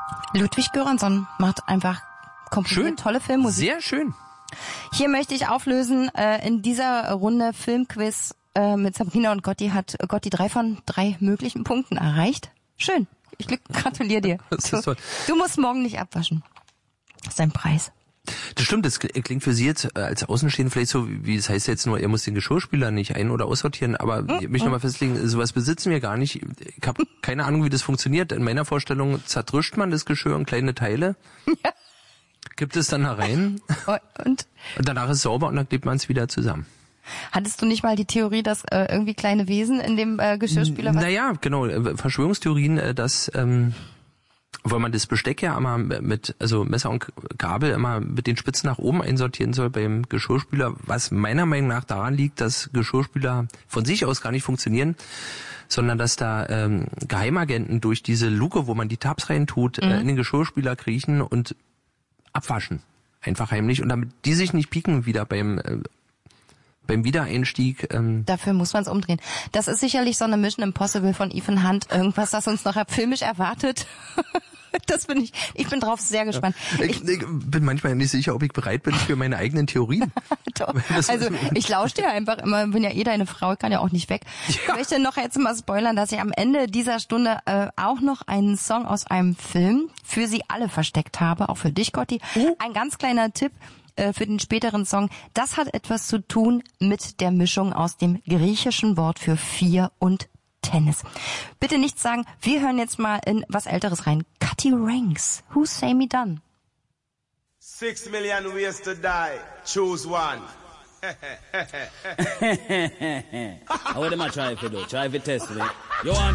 Ludwig Göransson macht einfach komponiert tolle Filmmusik. Sehr schön. Hier möchte ich auflösen, in dieser Runde Filmquiz mit Sabrina und Gotti hat Gotti 3 von 3 möglichen Punkten erreicht. Schön. Ich gratuliere dir. Das ist toll. Du musst morgen nicht abwaschen. Das ist dein Preis. Das stimmt, das klingt für Sie jetzt als Außenstehende vielleicht so, wie es heißt jetzt nur, er muss den Geschirrspüler nicht ein- oder aussortieren, aber ich möchte nochmal festlegen, sowas besitzen wir gar nicht. Ich habe keine Ahnung, wie das funktioniert. In meiner Vorstellung zertrischt man das Geschirr in kleine Teile, Ja. gibt es dann da rein Und danach ist es sauber und dann klebt man es wieder zusammen. hattest du nicht mal die Theorie, dass irgendwie kleine Wesen in dem Geschirrspüler was? Naja, genau, Verschwörungstheorien, dass weil man das Besteck ja immer also Messer und Gabel immer mit den Spitzen nach oben einsortieren soll beim Geschirrspüler, was meiner Meinung nach daran liegt, dass Geschirrspüler von sich aus gar nicht funktionieren, sondern dass da Geheimagenten durch diese Luke, wo man die Tabs reintut, in den Geschirrspüler kriechen und abwaschen. Einfach heimlich. Und damit die sich nicht pieken wieder beim Wiedereinstieg. Dafür muss man es umdrehen. Das ist sicherlich so eine Mission Impossible von Ethan Hunt, irgendwas, das uns noch filmisch erwartet. Ich bin drauf sehr gespannt. Ich bin manchmal nicht sicher, ob ich bereit bin für meine eigenen Theorien. Doch. Also ich lausche dir einfach immer, bin ja deine Frau, ich kann ja auch nicht weg. Ja. Ich möchte noch jetzt mal spoilern, dass ich am Ende dieser Stunde auch noch einen Song aus einem Film für Sie alle versteckt habe, auch für dich, Gotti. Ein ganz kleiner Tipp für den späteren Song. Das hat etwas zu tun mit der Mischung aus dem griechischen Wort für 4 und Tennis. Bitte nichts sagen, wir hören jetzt mal in was Älteres rein. Cutty Ranks, Who Say Me Done? 6 million ways to die, choose one. How would them try if you do? Try if you test me. You want